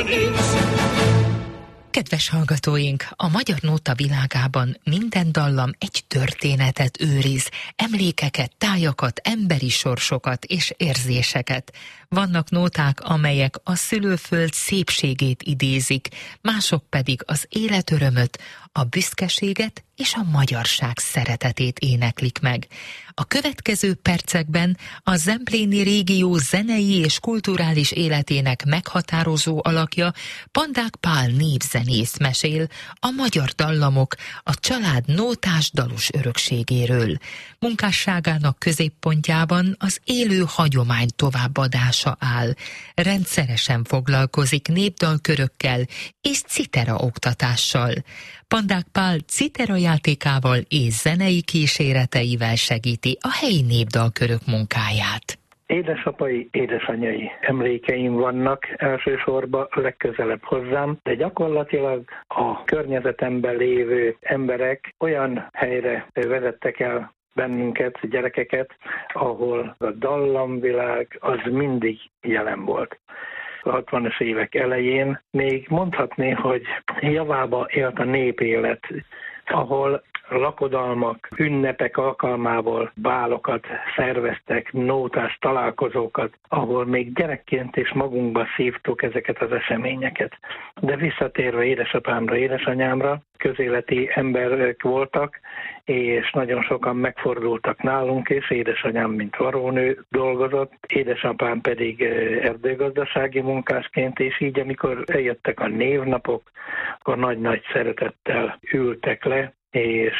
Kedves hallgatóink, a magyar nóta világában minden dallam egy történetet őriz, emlékeket, tájakat, emberi sorsokat és érzéseket. Vannak nóták, amelyek a szülőföld szépségét idézik, mások pedig az életörömöt, a büszkeséget és a magyarság szeretetét éneklik meg. A következő percekben a zempléni régió zenei és kulturális életének meghatározó alakja, Pandák Pál népzenész mesél a magyar dallamok, a család nótás dalos örökségéről. Munkásságának középpontjában az élő hagyomány továbbadása áll. Rendszeresen foglalkozik népdalkörökkel és citera oktatással. Pandák Pál citera játékával és zenei kíséreteivel segíti a helyi népdalkörök munkáját. Édesapai, édesanyai emlékeim vannak elsősorban legközelebb hozzám, de gyakorlatilag a környezetemben lévő emberek olyan helyre vezettek el bennünket, gyerekeket, ahol a dallamvilág az mindig jelen volt. A 60-as évek elején még mondhatni, hogy javába élt a népélet, ahol lakodalmak, ünnepek alkalmából bálokat szerveztek, nótás találkozókat, ahol még gyerekként is magunkba szívtuk ezeket az eseményeket. De visszatérve édesapámra, édesanyámra, közéleti emberek voltak, és nagyon sokan megfordultak nálunk, és édesanyám, mint varrónő dolgozott, édesapám pedig erdőgazdasági munkásként, és így, amikor eljöttek a névnapok, akkor nagy-nagy szeretettel ültek le, és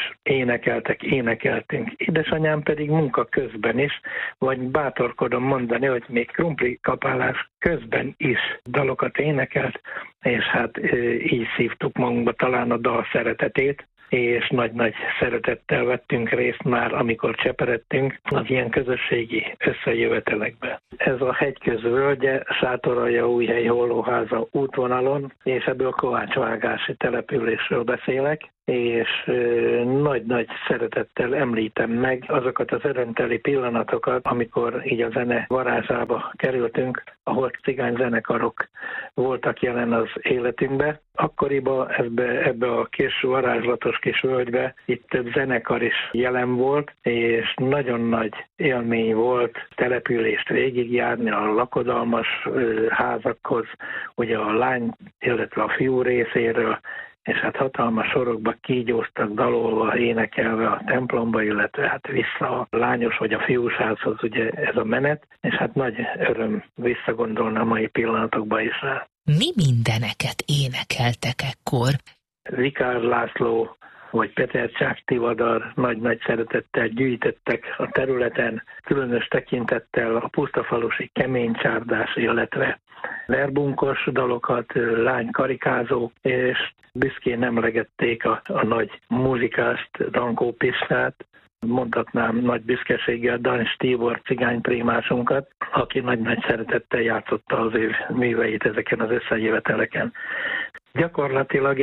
énekeltünk. Édesanyám pedig munka közben is, vagy bátorkodom mondani, hogy még krumpli kapálás közben is dalokat énekelt, és hát így szívtuk magunkba talán a dal szeretetét, és nagy-nagy szeretettel vettünk részt már, amikor cseperedtünk az ilyen közösségi összejövetelekbe. Ez a Hegyközvölgye, Sátoraljaújhely Hollóháza útvonalon, és ebből a kovácsvágási településről beszélek, és nagy-nagy szeretettel említem meg azokat az örömteli pillanatokat, amikor így a zene varázsába kerültünk, ahol cigány zenekarok voltak jelen az életünkbe. Akkoriban ebbe a kis varázslatos kis völgybe itt több zenekar is jelen volt, és nagyon nagy élmény volt települést végigjárni a lakodalmas házakhoz, ugye a lány, illetve a fiú részéről, és hát hatalmas sorokba kígyóztak, dalolva, énekelve a templomba, illetve hát vissza a lányos vagy a fiúsházhoz, ugye ez a menet, és hát nagy öröm visszagondolni a mai pillanatokba is rá. Mi mindeneket énekeltek ekkor? Vikár László vagy Petercsák Tivadar nagy-nagy szeretettel gyűjtöttek a területen, különös tekintettel a pusztafalusi keménycsárdás, illetve verbunkos dalokat, lánykarikázó, és büszkén emlegették a nagy muzsikást, Dankó Pistát, mondhatnám nagy büszkeséggel Dans Tibor cigányprímásunkat, aki nagy-nagy szeretettel játszotta az ő műveit ezeken az összejöveteleken. Gyakorlatilag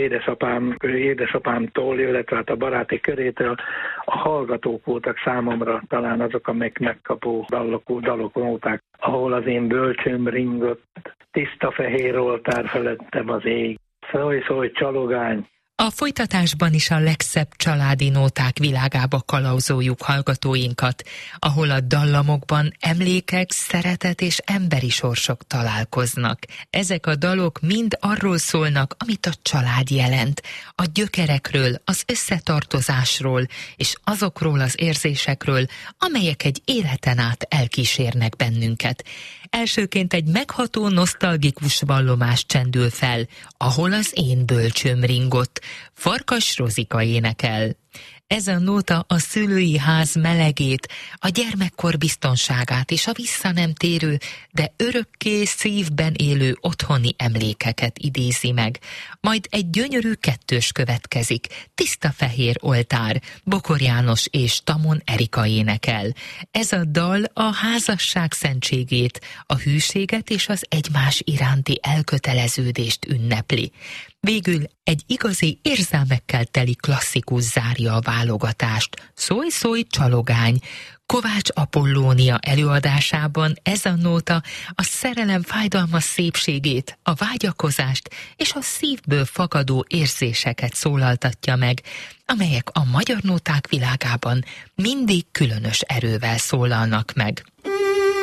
édesapámtól, illetve hát a baráti körétől a hallgatók voltak számomra talán azok, amelyek megkapó dalok, nóták, ahol az én bölcsőm ringott, tiszta fehér oltár felettem az ég, szólj, csalogány. A folytatásban is a legszebb családi nóták világába kalauzoljuk hallgatóinkat, ahol a dallamokban emlékek, szeretet és emberi sorsok találkoznak. Ezek a dalok mind arról szólnak, amit a család jelent, a gyökerekről, az összetartozásról és azokról az érzésekről, amelyek egy életen át elkísérnek bennünket. Elsőként egy megható, nosztalgikus vallomás csendül fel, ahol az én bölcsőm ringott, Farkas Rozika énekel. Ez a nóta a szülői ház melegét, a gyermekkor biztonságát és a vissza nem térő, de örökké szívben élő otthoni emlékeket idézi meg. Majd egy gyönyörű kettős következik, Tiszta fehér oltár, Bokor János és Tamon Erika énekel. Ez a dal a házasság szentségét, a hűséget és az egymás iránti elköteleződést ünnepli. Végül egy igazi érzelmekkel teli klasszikus zárja a válogatást. Szólj, csalogány, Kovács Apollónia előadásában ez a nóta a szerelem fájdalmas szépségét, a vágyakozást és a szívből fakadó érzéseket szólaltatja meg, amelyek a magyar nóták világában mindig különös erővel szólalnak meg.